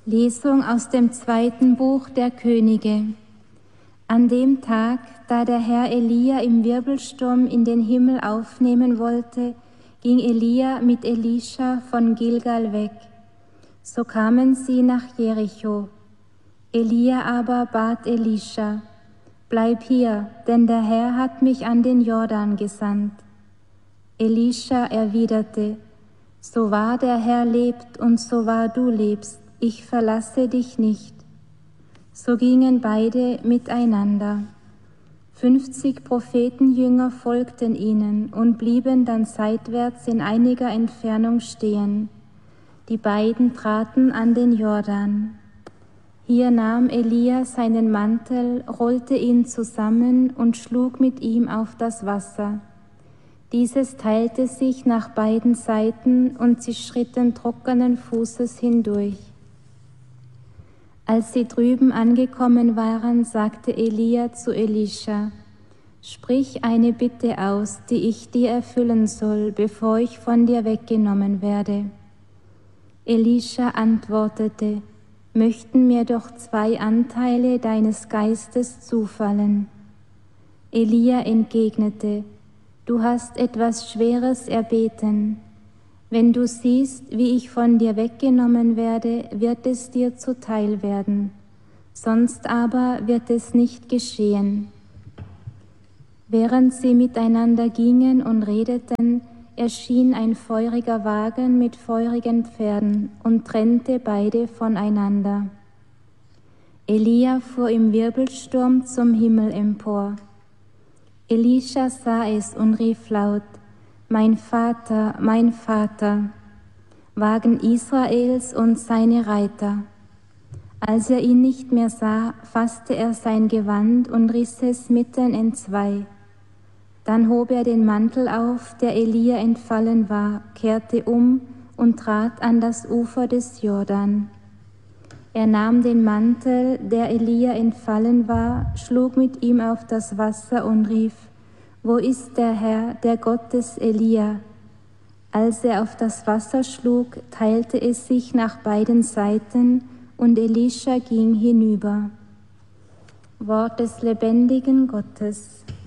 Lesung aus dem 2. Buch der Könige. An dem Tag, da der Herr Elia im Wirbelsturm in den Himmel aufnehmen wollte, ging Elia mit Elisha von Gilgal weg. So kamen sie nach Jericho. Elia aber bat Elisha: Bleib hier, denn der Herr hat mich an den Jordan gesandt. Elisha erwiderte: So wahr der Herr lebt und so wahr du lebst, ich verlasse dich nicht. So gingen beide miteinander. 50 Prophetenjünger folgten ihnen und blieben dann seitwärts in einiger Entfernung stehen. Die beiden traten an den Jordan. Hier nahm Elia seinen Mantel, rollte ihn zusammen und schlug mit ihm auf das Wasser. Dieses teilte sich nach beiden Seiten und sie schritten trockenen Fußes hindurch. Als sie drüben angekommen waren, sagte Elia zu Elisha: Sprich eine Bitte aus, die ich dir erfüllen soll, bevor ich von dir weggenommen werde. Elisha antwortete: Möchten mir doch 2 Anteile deines Geistes zufallen. Elia entgegnete: Du hast etwas Schweres erbeten. Wenn du siehst, wie ich von dir weggenommen werde, wird es dir zuteil werden, sonst aber wird es nicht geschehen. Während sie miteinander gingen und redeten, erschien ein feuriger Wagen mit feurigen Pferden und trennte beide voneinander. Elia fuhr im Wirbelsturm zum Himmel empor. Elisha sah es und rief laut: Mein Vater, Wagen Israels und seine Reiter. Als er ihn nicht mehr sah, fasste er sein Gewand und riss es mitten entzwei. Dann hob er den Mantel auf, der Elia entfallen war, kehrte um und trat an das Ufer des Jordan. Er nahm den Mantel, der Elia entfallen war, schlug mit ihm auf das Wasser und rief: Wo ist der Herr, der Gott des Elia? Als er auf das Wasser schlug, teilte es sich nach beiden Seiten und Elisha ging hinüber. Wort des lebendigen Gottes.